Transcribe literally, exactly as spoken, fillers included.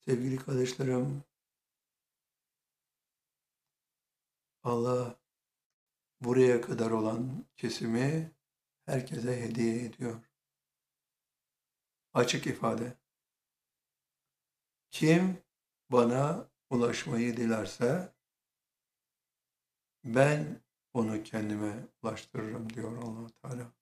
Sevgili kardeşlerim, Allah buraya kadar olan kesimi herkese hediye ediyor. Açık ifade. Kim bana ulaşmayı dilerse ben onu kendime ulaştırırım diyor Allah Teala.